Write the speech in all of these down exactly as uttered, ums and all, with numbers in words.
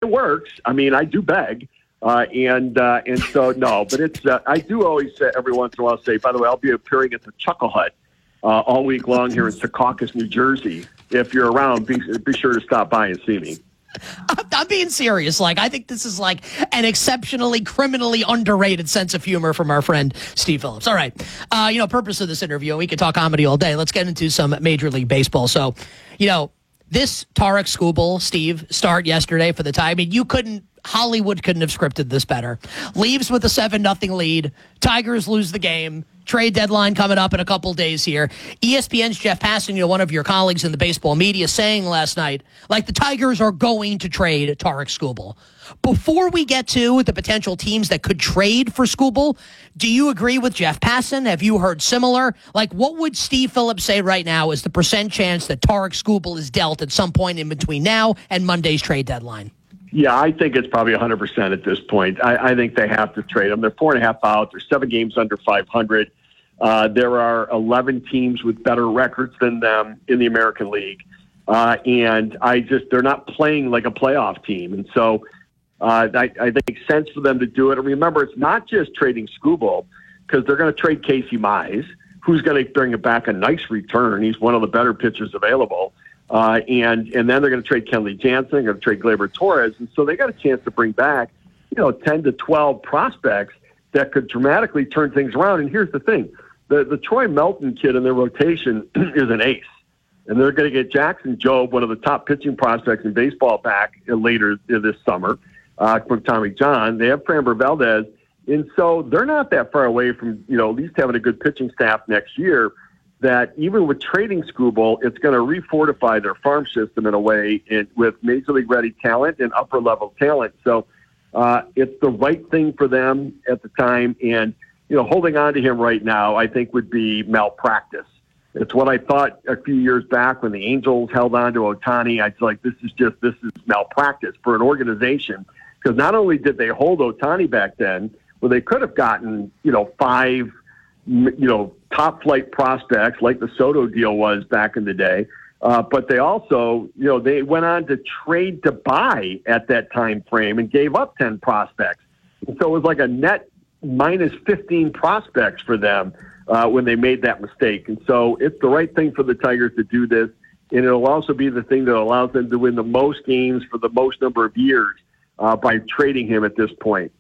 it works. I mean, I do beg. Uh, and uh, and so, no, but it's, uh, I do always say, every once in a while say, by the way, I'll be appearing at the Chuckle Hut uh, all week long here in Secaucus, New Jersey. If you're around, be, be sure to stop by and see me. I'm, I'm being serious. Like, I think this is like an exceptionally criminally underrated sense of humor from our friend Steve Phillips. All right. Uh, you know, purpose of this interview, we could talk comedy all day. Let's get into some Major League Baseball. So, you know, this Tarik Skubal, Steve, start yesterday for the tie. I mean, you couldn't, Hollywood couldn't have scripted this better. Leaves with a seven nothing lead. Tigers lose the game. Trade deadline coming up in a couple days here. E S P N's Jeff Passan, you know, one of your colleagues in the baseball media, saying last night, like, the Tigers are going to trade Tarik Skubal. Before we get to the potential teams that could trade for Skubal, do you agree with Jeff Passan? Have you heard similar? Like, what would Steve Phillips say right now is the percent chance that Tarik Skubal is dealt at some point in between now and Monday's trade deadline? Yeah, I think it's probably one hundred percent at this point. I, I think they have to trade him. They're four and a half out. They're seven games under five hundred. Uh, there are eleven teams with better records than them in the American League. Uh, and I just, they're not playing like a playoff team. And so uh, I, I think it makes sense for them to do it. And remember, it's not just trading Skubal, because they're going to trade Casey Mize, who's going to bring back a nice return. He's one of the better pitchers available. Uh, and, and then they're going to trade Kenley Jansen, they're going to trade Gleyber Torres. And so they got a chance to bring back, you know, ten to twelve prospects that could dramatically turn things around. And here's the thing. The, the Troy Melton kid in their rotation is an ace. And they're going to get Jackson Jobe, one of the top pitching prospects in baseball, back later this summer uh, from Tommy John. They have Framber Valdez. And so they're not that far away from, you know, at least having a good pitching staff next year, that even with trading Skubal, it's going to refortify their farm system in a way in, with Major League ready talent and upper level talent. So uh, it's the right thing for them at the time. And, you know, holding on to him right now, I think would be malpractice. It's what I thought a few years back when the Angels held on to Ohtani. I feel like this is just, this is malpractice for an organization, because not only did they hold Ohtani back then, well, they could have gotten, you know, five, you know, top flight prospects like the Soto deal was back in the day. Uh, but they also, you know, they went on to trade to buy at that time frame and gave up ten prospects. And so it was like a net minus fifteen prospects for them uh, when they made that mistake. And so it's the right thing for the Tigers to do this. And it'll also be the thing that allows them to win the most games for the most number of years uh, by trading him at this point.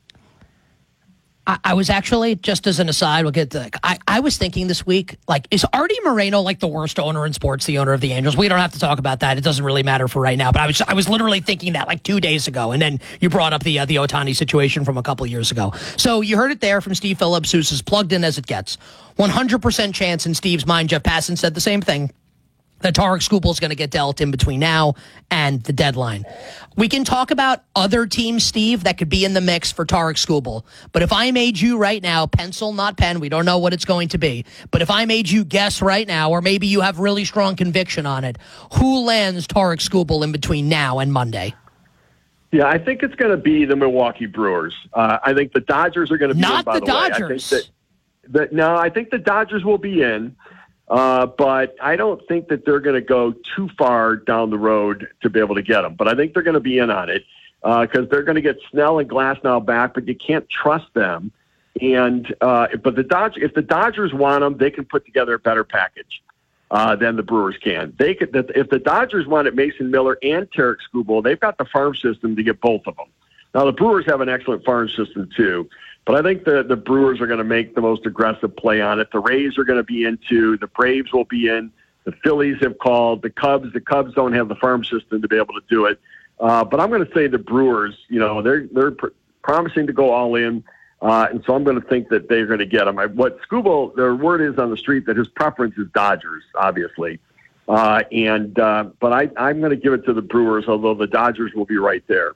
I was actually, just as an aside, we'll get to, I, I was thinking this week, like, is Artie Moreno like the worst owner in sports, the owner of the Angels? We don't have to talk about that. It doesn't really matter for right now. But I was I was literally thinking that like two days ago. And then you brought up the uh, the Ohtani situation from a couple of years ago. So you heard it there from Steve Phillips, who's as plugged in as it gets. one hundred percent chance in Steve's mind. Jeff Passan said the same thing, that Tarik Skubal is going to get dealt in between now and the deadline. We can talk about other teams, Steve, that could be in the mix for Tarik Skubal. But if I made you right now, pencil, not pen, we don't know what it's going to be. But if I made you guess right now, or maybe you have really strong conviction on it, who lands Tarik Skubal in between now and Monday? Yeah, I think it's going to be the Milwaukee Brewers. Uh, I think the Dodgers are going to be not in, by the, the Dodgers. way. I think that, that, no, I think the Dodgers will be in. Uh, but I don't think that they're going to go too far down the road to be able to get them. But I think they're going to be in on it because uh, they're going to get Snell and Glasnow back, but you can't trust them. And uh, but the Dodge, if the Dodgers want them, they can put together a better package uh, than the Brewers can. They could, if the Dodgers wanted Mason Miller and Tarik Skubal, they've got the farm system to get both of them. Now the Brewers have an excellent farm system too. But I think the, the Brewers are going to make the most aggressive play on it. The Rays are going to be into. The Braves will be in. The Phillies have called. The Cubs. The Cubs don't have the farm system to be able to do it. Uh, but I'm going to say the Brewers. You know, they're they're pr- promising to go all in, uh, and so I'm going to think that they're going to get them. I, what Skubal, their word is on the street that his preference is Dodgers, obviously. Uh, and uh, but I, I'm going to give it to the Brewers, although the Dodgers will be right there.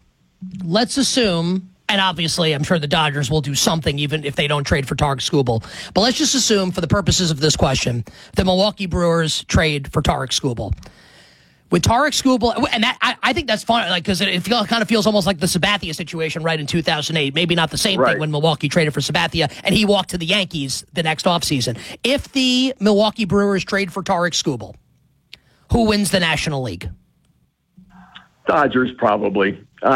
Let's assume. And obviously, I'm sure the Dodgers will do something even if they don't trade for Tarik Skubal. But let's just assume, for the purposes of this question, the Milwaukee Brewers trade for Tarik Skubal. With Tarik Skubal, and that I, I think that's fun, like because it, it feel, kind of feels almost like the Sabathia situation, right, in two thousand eight. Maybe not the same right. thing when Milwaukee traded for Sabathia, and he walked to the Yankees the next offseason. If the Milwaukee Brewers trade for Tarik Skubal, who wins the National League? Dodgers, probably.